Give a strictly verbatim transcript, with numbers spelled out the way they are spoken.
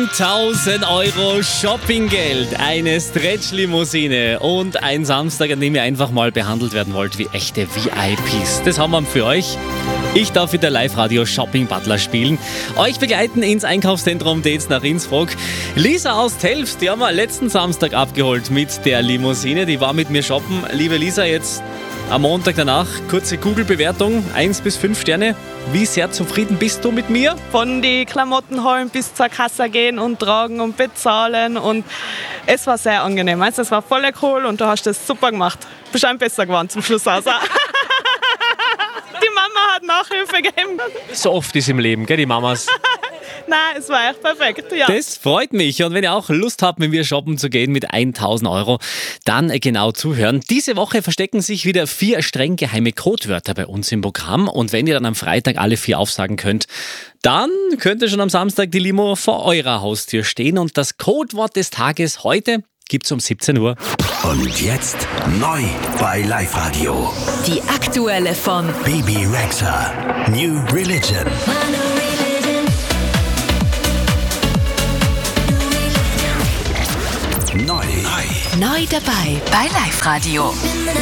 tausend Euro Shoppinggeld, eine Stretch-Limousine und ein Samstag, an dem ihr einfach mal behandelt werden wollt wie echte V I Ps. Das haben wir für euch. Ich darf wieder Live-Radio Shopping Butler spielen. Euch begleiten ins Einkaufszentrum Dates nach Innsbruck. Lisa aus Telfs, die haben wir letzten Samstag abgeholt mit der Limousine. Die war mit mir shoppen. Liebe Lisa, jetzt am Montag danach, kurze Google-Bewertung, eins bis fünf Sterne. Wie sehr zufrieden bist du mit mir? Von die Klamotten holen bis zur Kasse gehen und tragen und bezahlen. Und es war sehr angenehm. Also es war voll cool und du hast das super gemacht. Bist ein besser geworden zum Schluss. Also. Die Mama hat Nachhilfe gegeben. So oft ist im Leben, gell, die Mamas. Nein, es war echt perfekt, ja. Das freut mich. Und wenn ihr auch Lust habt, mit mir shoppen zu gehen mit tausend Euro, dann genau zuhören. Diese Woche verstecken sich wieder vier streng geheime Codewörter bei uns im Programm. Und wenn ihr dann am Freitag alle vier aufsagen könnt, dann könnt ihr schon am Samstag die Limo vor eurer Haustür stehen. Und das Codewort des Tages heute gibt's um siebzehn Uhr. Und jetzt neu bei Live-Radio. Die aktuelle von Bebe Rexha, New Religion. Neu. Neu dabei bei Live-Radio.